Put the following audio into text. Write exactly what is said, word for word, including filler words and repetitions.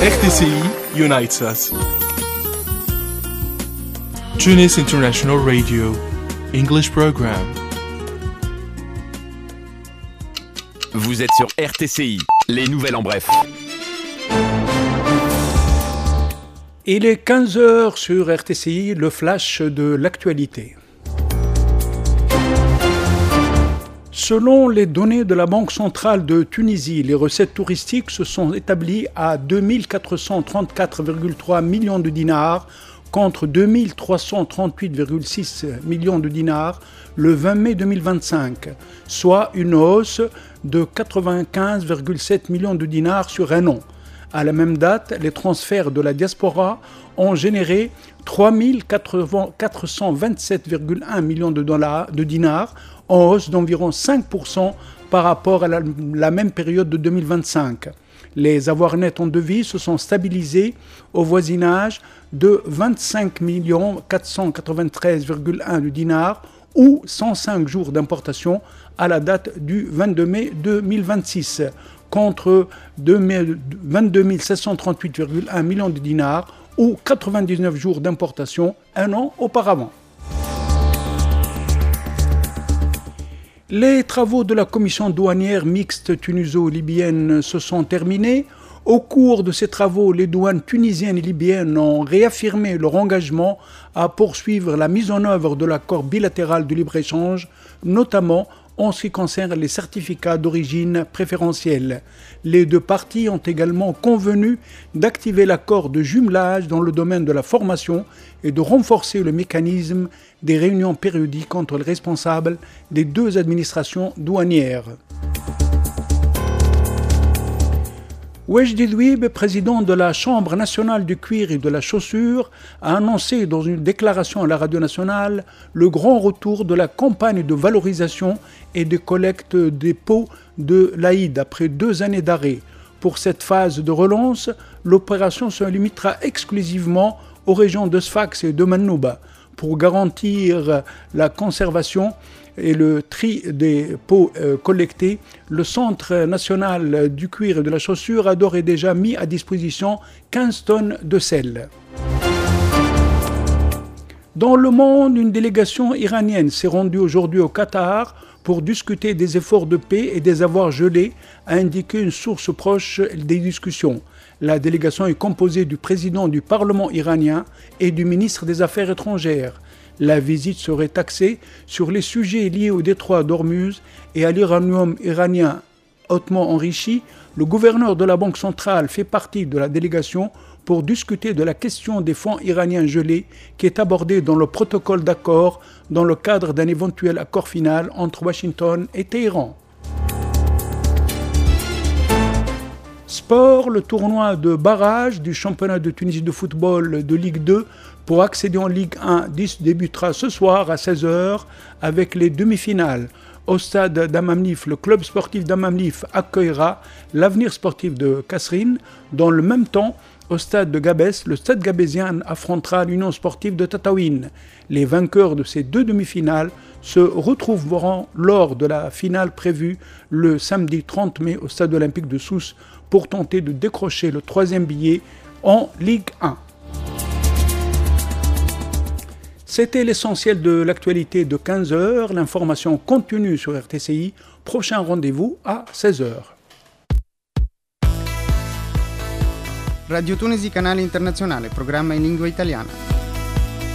R T C I unites us. Tunis International Radio, English program. Vous êtes sur R T C I, les nouvelles en bref. Il est quinze heures sur R T C I, le flash de l'actualité. Selon les données de la Banque centrale de Tunisie, les recettes touristiques se sont établies à deux mille quatre cent trente-quatre virgule trois millions de dinars contre deux mille trois cent trente-huit virgule six millions de dinars le vingt mai deux mille vingt-cinq, soit une hausse de quatre-vingt-quinze virgule sept millions de dinars sur un an. À la même date, les transferts de la diaspora ont généré trois mille quatre cent vingt-sept virgule un millions de, dollars, de dinars, en hausse d'environ cinq pour cent par rapport à la, la même période de deux mille vingt-cinq. Les avoirs nets en devises se sont stabilisés au voisinage de vingt-cinq millions quatre cent quatre-vingt-treize virgule un de dinars ou cent cinq jours d'importation à la date du vingt-deux mai deux mille vingt-six, contre vingt-deux mille sept cent trente-huit virgule un millions de dinars ou quatre-vingt-dix-neuf jours d'importation un an auparavant. Les travaux de la commission douanière mixte tuniso-libyenne se sont terminés. Au cours de ces travaux, les douanes tunisiennes et libyennes ont réaffirmé leur engagement à poursuivre la mise en œuvre de l'accord bilatéral de libre-échange, notamment en ce qui concerne les certificats d'origine préférentielle. Les deux parties ont également convenu d'activer l'accord de jumelage dans le domaine de la formation et de renforcer le mécanisme des réunions périodiques entre les responsables des deux administrations douanières. Wejdi Louib, président de la Chambre nationale du cuir et de la chaussure, a annoncé dans une déclaration à la radio nationale le grand retour de la campagne de valorisation et de collecte des pots de l'Aïd après deux années d'arrêt. Pour cette phase de relance, l'opération se limitera exclusivement aux régions de Sfax et de Manouba. Pour garantir la conservation et le tri des pots euh, collectés, le Centre national du cuir et de la chaussure a d'ores et déjà mis à disposition quinze tonnes de sel. Dans le monde, une délégation iranienne s'est rendue aujourd'hui au Qatar pour discuter des efforts de paix et des avoirs gelés, a indiqué une source proche des discussions. La délégation est composée du président du Parlement iranien et du ministre des Affaires étrangères. La visite serait axée sur les sujets liés au détroit d'Ormuz et à l'uranium iranien hautement enrichi. Le gouverneur de la Banque centrale fait partie de la délégation pour discuter de la question des fonds iraniens gelés qui est abordée dans le protocole d'accord dans le cadre d'un éventuel accord final entre Washington et Téhéran. Sport, le tournoi de barrage du championnat de Tunisie de football de Ligue deux pour accéder en Ligue un débutera ce soir à seize heures avec les demi-finales. Au stade d'Amamlif, le club sportif d'Amamlif accueillera l'Avenir sportif de Kasserine. Dans le même temps, au stade de Gabès, le stade gabésien affrontera l'Union sportive de Tataouine. Les vainqueurs de ces deux demi-finales se retrouveront lors de la finale prévue le samedi trente mai au stade olympique de Sousse pour tenter de décrocher le troisième billet en Ligue un. C'était l'essentiel de l'actualité de quinze heures. L'information continue sur R T C I. Prochain rendez-vous à seize heures. Radio Tunisi, canale internazionale, programma in lingua italiana.